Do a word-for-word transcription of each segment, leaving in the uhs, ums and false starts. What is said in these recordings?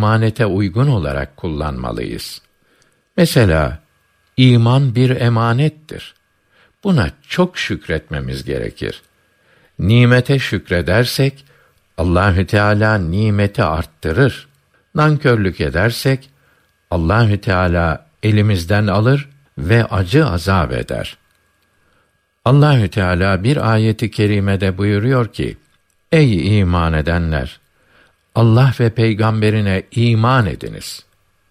emanete uygun olarak kullanmalıyız. Mesela, iman bir emanettir. Buna çok şükretmemiz gerekir. Nimete şükredersek, Allahü Teala nimeti arttırır. Nankörlük edersek, Allahü Teala elimizden alır ve acı azap eder. Allahü Teala bir ayeti kerimede buyuruyor ki: Ey iman edenler! Allah ve peygamberine iman ediniz.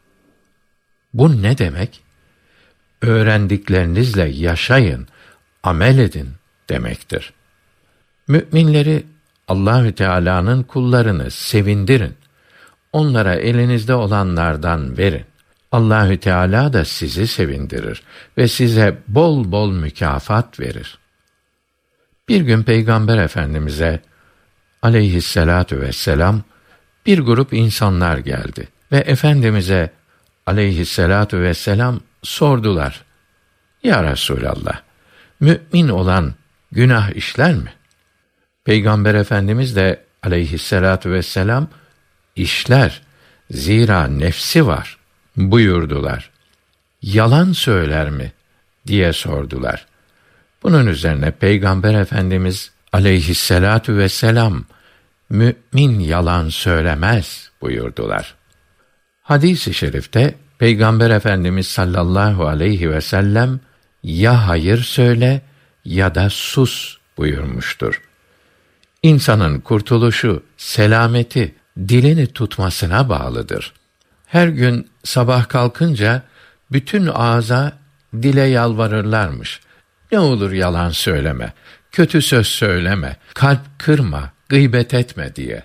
Bu ne demek? Öğrendiklerinizle yaşayın, amel edin demektir. Müminleri, Allahü Teala'nın kullarını sevindirin. Onlara elinizde olanlardan verin. Allahü Teala da sizi sevindirir ve size bol bol mükafat verir. Bir gün Peygamber Efendimize aleyhissalatu vesselam bir grup insanlar geldi ve Efendimize aleyhissalatu vesselam sordular: Ya Resulallah, mümin olan günah işler mi? Peygamber Efendimiz de aleyhissalatu vesselam işler, zira nefsi var buyurdular. Yalan söyler mi diye sordular. Bunun üzerine Peygamber Efendimiz aleyhissalatu vesselam mümin yalan söylemez buyurdular. Hadis-i şerifte Peygamber Efendimiz sallallahu aleyhi ve sellem ya hayır söyle ya da sus buyurmuştur. İnsanın kurtuluşu, selameti dilini tutmasına bağlıdır. Her gün sabah kalkınca bütün ağza dile yalvarırlarmış. Ne olur yalan söyleme, kötü söz söyleme, kalp kırma, gıybet etme diye.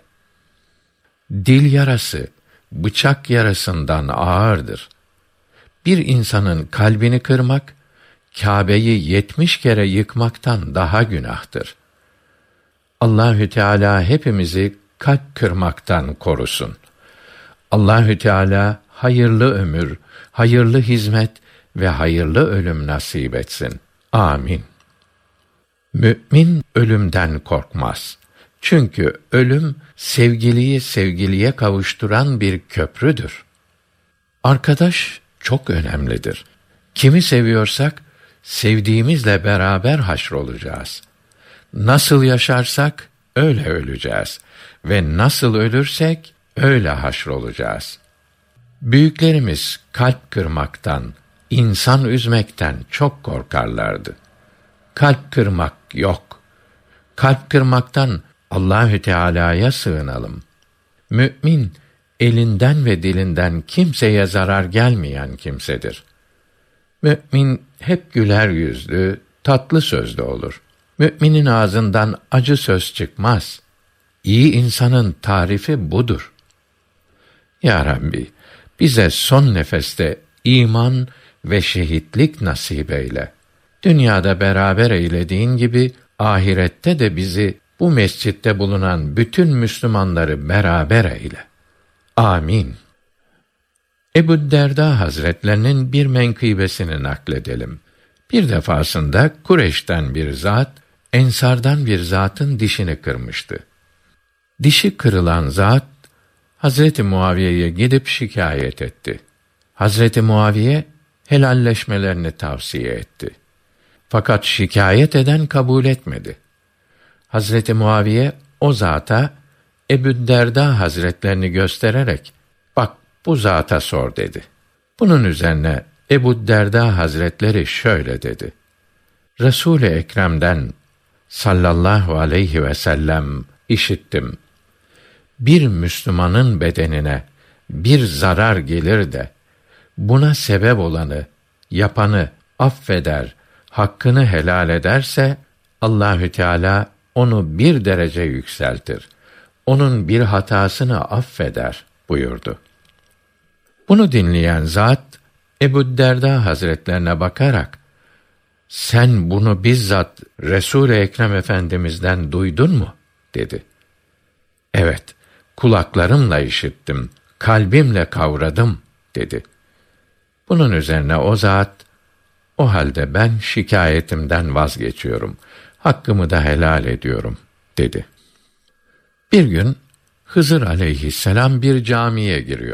Dil yarası bıçak yarasından ağırdır. Bir insanın kalbini kırmak, Kâbe'yi yetmiş kere yıkmaktan daha günahtır. Allahü Teala hepimizi kalp kırmaktan korusun. Allahü Teala hayırlı ömür, hayırlı hizmet ve hayırlı ölüm nasip etsin. Amin. Mümin ölümden korkmaz. Çünkü ölüm sevgiliyi sevgiliye kavuşturan bir köprüdür. Arkadaş çok önemlidir. Kimi seviyorsak sevdiğimizle beraber haşrolacağız. Nasıl yaşarsak öyle öleceğiz ve nasıl ölürsek öyle haşrolacağız. Büyüklerimiz kalp kırmaktan, insan üzmekten çok korkarlardı. Kalp kırmak yok. Kalp kırmaktan Allahü Teala'ya sığınalım. Mümin elinden ve dilinden kimseye zarar gelmeyen kimsedir. Mümin hep güler yüzlü, tatlı sözlü olur. Müminin ağzından acı söz çıkmaz. İyi insanın tarifi budur. Ya Rabbi, bize son nefeste iman ve şehitlik nasip eyle. Dünyada beraber eylediğin gibi ahirette de bizi bu mescitte bulunan bütün Müslümanları beraber eyle. Amin. Ebu Derda Hazretlerinin bir menkıbesini nakledelim. Bir defasında Kureyş'ten bir zat, Ensardan bir zatın dişini kırmıştı. Dişi kırılan zat, Hazreti Muaviye'ye gidip şikayet etti. Hazreti Muaviye, helalleşmelerini tavsiye etti. Fakat şikayet eden kabul etmedi. Hazreti Muaviye, o zata, Ebu Derda Hazretlerini göstererek, bak bu zata sor dedi. Bunun üzerine Ebu Derda Hazretleri şöyle dedi: Resul-i Ekrem'den sallallahu aleyhi ve sellem işittim. Bir Müslümanın bedenine bir zarar gelir de buna sebep olanı, yapanı affeder, hakkını helal ederse Allahü Teala onu bir derece yükseltir. Onun bir hatasını affeder buyurdu. Bunu dinleyen zat Ebu Derda Hazretlerine bakarak, sen bunu bizzat Resul-i Ekrem Efendimiz'den duydun mu? dedi. Evet, kulaklarımla işittim, kalbimle kavradım dedi. Bunun üzerine o zat, o halde ben şikayetimden vazgeçiyorum, hakkımı da helal ediyorum dedi. Bir gün Hızır aleyhisselam bir camiye giriyor.